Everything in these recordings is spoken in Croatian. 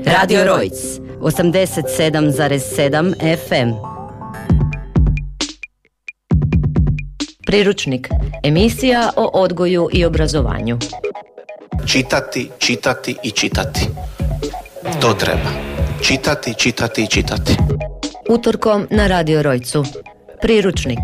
Radio Rojc, 87,7 FM. Priručnik, emisija o odgoju i obrazovanju. Čitati, čitati i čitati. To treba. Čitati, čitati i čitati. Utorkom na Radio Rojcu. Priručnik.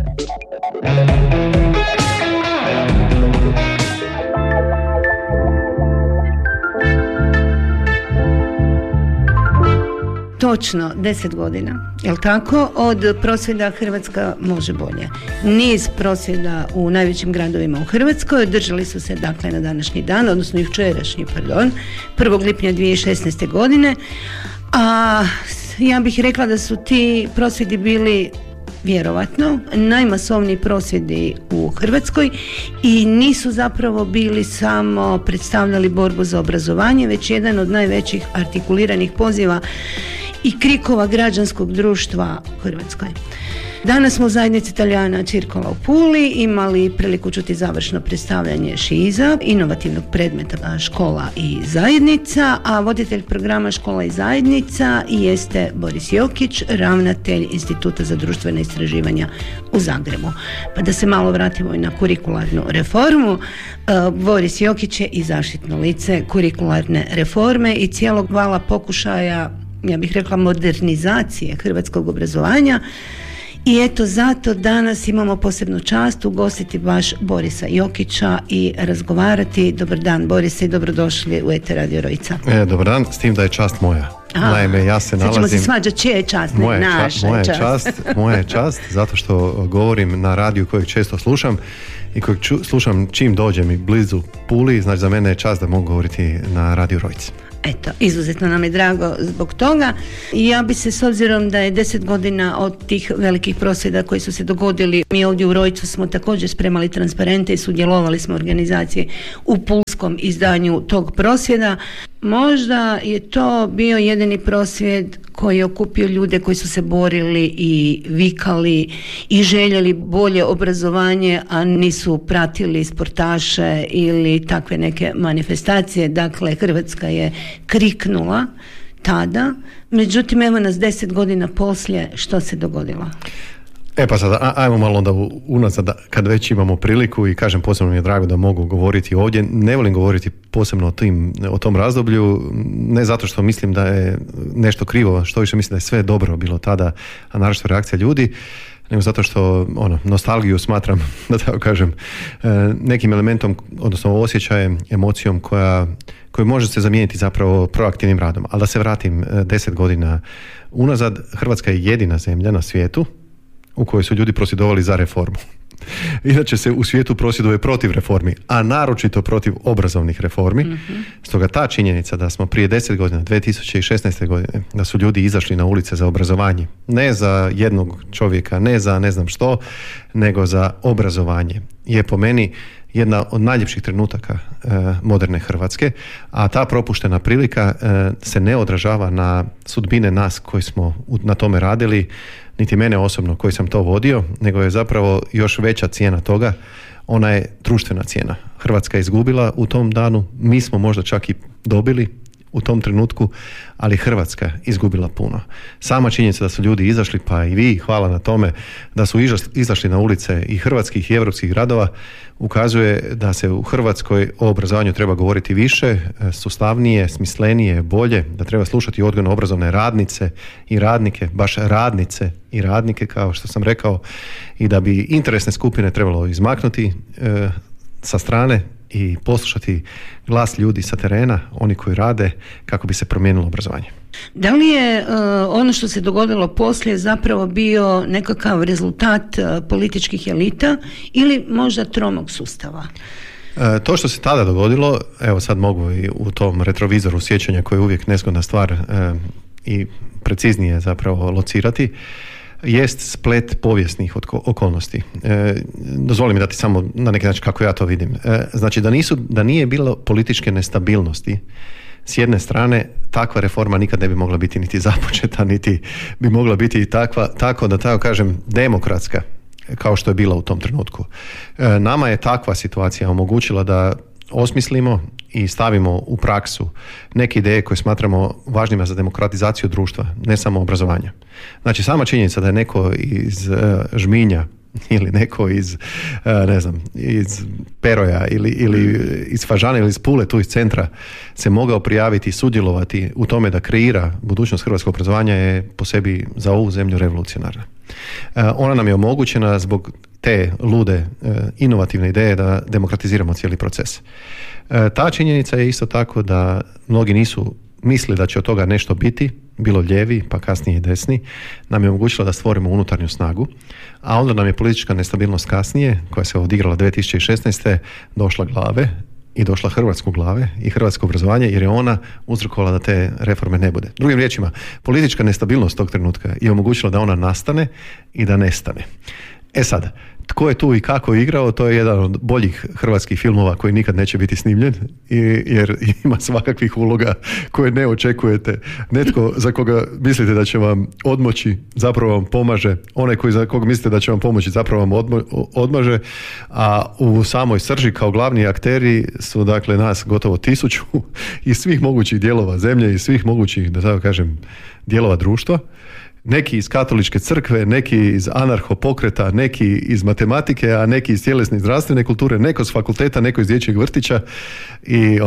Točno 10 godina, jel tako, od prosvjeda Hrvatska može bolje. Niz prosvjeda u najvećim gradovima u Hrvatskoj održali su se dakle na današnji dan, odnosno jučerašnji, 1. lipnja 2016. godine, a ja bih rekla da su ti prosvjedi bili vjerovatno najmasovniji prosvjedi u Hrvatskoj i nisu zapravo bili samo predstavljali borbu za obrazovanje, već jedan od najvećih artikuliranih poziva i krikova građanskog društva u Hrvatskoj. Danas smo u zajednici Talijana Cirkola u Puli imali priliku čuti završno predstavljanje ŠIZA, inovativnog predmeta Škola i zajednica, a voditelj programa Škola i zajednica jeste Boris Jokić, ravnatelj Instituta za društvena istraživanja u Zagrebu. Pa da se malo vratimo i na kurikularnu reformu. Boris Jokić je i zaštitno lice kurikularne reforme i cijelog vala pokušaja, ja bih rekla, modernizacije hrvatskog obrazovanja. I eto zato danas imamo posebnu čast ugostiti baš Borisa Jokića i razgovarati. Dobar dan Borise i dobrodošli u Eter Radio Rojca. Dobar dan, s tim da je čast moja. Naime, ja se nalazim... Sad ćemo se svađati čija je čast, ne naša čast. Moja je čast, zato što govorim na radiju kojeg često slušam i kojeg slušam čim dođem i blizu Puli, znači za mene je čast da mogu govoriti na Radio Rojci. Eto, izuzetno nam je drago zbog toga. I ja bi se, s obzirom da je 10 godina od tih velikih prosvjeda koji su se dogodili, mi ovdje u Rojcu smo također spremali transparente i sudjelovali smo u organizaciji u pulskom izdanju tog prosvjeda. Možda je to bio jedini prosvjed koji je okupio ljude koji su se borili i vikali i željeli bolje obrazovanje, a nisu pratili sportaše ili takve neke manifestacije. Dakle, Hrvatska je kriknula tada, međutim evo nas 10 godina poslije, što se dogodilo? Pa sad, ajmo malo onda unazad, kad već imamo priliku i kažem, posebno mi je drago da mogu govoriti ovdje. Ne volim govoriti posebno o tom razdoblju, ne zato što mislim da je nešto krivo, što više mislim da je sve dobro bilo tada, a naročito reakcija ljudi, nego zato što nostalgiju smatram, da tako kažem, nekim elementom, odnosno osjećajem, emocijom koju može se zamijeniti zapravo proaktivnim radom. Ali da se vratim 10 godina unazad, Hrvatska je jedina zemlja na svijetu u kojoj su ljudi prosvjedovali za reformu. Inače se u svijetu prosvjeduje protiv reformi, a naročito protiv obrazovnih reformi. Mm-hmm. Stoga ta činjenica da smo prije 10 godina, 2016. godine, da su ljudi izašli na ulice za obrazovanje, ne za jednog čovjeka, ne za ne znam što, nego za obrazovanje, je po meni jedna od najljepših trenutaka moderne Hrvatske, a ta propuštena prilika se ne odražava na sudbine nas koji smo na tome radili, niti mene osobno koji sam to vodio, nego je zapravo još veća cijena toga, ona je društvena cijena. Hrvatska je izgubila u tom danu, mi smo možda čak i dobili u tom trenutku, ali Hrvatska izgubila puno. Sama činjenica da su ljudi izašli, pa i vi, hvala na tome, da su izašli na ulice i hrvatskih i europskih gradova, ukazuje da se u Hrvatskoj o obrazovanju treba govoriti više, sustavnije, smislenije, bolje, da treba slušati odgojno-obrazovne radnice i radnike, baš radnice i radnike, kao što sam rekao, i da bi interesne skupine trebalo izmaknuti sa strane i poslušati glas ljudi sa terena, oni koji rade, kako bi se promijenilo obrazovanje. Da li je ono što se dogodilo poslije zapravo bio nekakav rezultat političkih elita ili možda tromog sustava? To što se tada dogodilo, evo sad mogu i u tom retrovizoru sjećanja koji je uvijek nezgodna stvar i preciznije zapravo locirati, jest splet povijesnih okolnosti. Dozvoli mi da ti samo na neki način kako ja to vidim. Znači da nije bilo političke nestabilnosti s jedne strane, takva reforma nikad ne bi mogla biti niti započeta, niti bi mogla biti tako da tako kažem demokratska kao što je bila u tom trenutku. Nama je takva situacija omogućila da osmislimo i stavimo u praksu neke ideje koje smatramo važnima za demokratizaciju društva, ne samo obrazovanja. Znači, sama činjenica da je neko iz Žminja ili neko iz, ne znam, iz Peroja ili iz Fažana ili iz Pule, tu iz centra, se mogao prijaviti i sudjelovati u tome da kreira budućnost hrvatskog obrazovanja je po sebi za ovu zemlju revolucionarna. Ona nam je omogućena zbog te lude, inovativne ideje da demokratiziramo cijeli proces. Ta činjenica je isto tako da mnogi nisu mislili da će od toga nešto biti, bilo lijevi, pa kasnije i desni, nam je omogućila da stvorimo unutarnju snagu, a onda nam je politička nestabilnost kasnije, koja se odigrala 2016. došla glave i došla Hrvatsku glave i hrvatsko obrazovanje, jer je ona uzrokovala da te reforme ne bude. Drugim riječima, politička nestabilnost tog trenutka je omogućila da ona nastane i da nestane. E sad, tko je tu i kako igrao, to je jedan od boljih hrvatskih filmova koji nikad neće biti snimljen, jer ima svakakvih uloga koje ne očekujete. Netko za koga mislite da će vam odmoći, zapravo vam pomaže. Onaj za koga mislite da će vam pomoći, zapravo vam odmaže. A u samoj srži kao glavni akteri su, dakle, nas gotovo 1000 iz svih mogućih dijelova zemlje i svih mogućih, da tako kažem, dijelova društva. Neki iz katoličke crkve, neki iz anarhopokreta, neki iz matematike, a neki iz tjelesne i zdravstvene kulture, neko s fakulteta, neko iz dječjeg vrtića i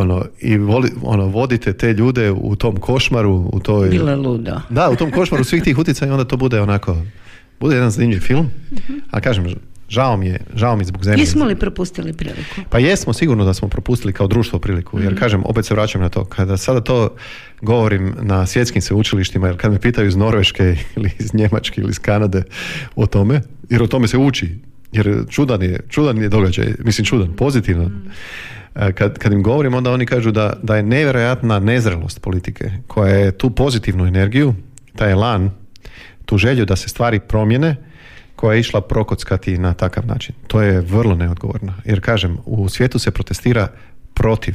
vodite te ljude u tom košmaru, u toj... Bilo ludo. Da, u tom košmaru svih tih utjecaja i onda to bude bude jedan zanimljiv film, a kažem, žao mi je zbog zemlje. Jesmo li propustili priliku? Pa jesmo, sigurno da smo propustili kao društvo priliku, jer kažem, opet se vraćam na to, kada sada to govorim na svjetskim sveučilištima, jer kad me pitaju iz Norveške ili iz Njemačke ili iz Kanade o tome, jer o tome se uči, jer čudan je događaj, mislim čudan, pozitivan. Kad im govorim, onda oni kažu da je nevjerojatna nezrelost politike, koja je tu pozitivnu energiju, taj elan, tu želju da se stvari promijene, koja je išla prokockati na takav način. To je vrlo neodgovorno. Jer kažem, u svijetu se protestira protiv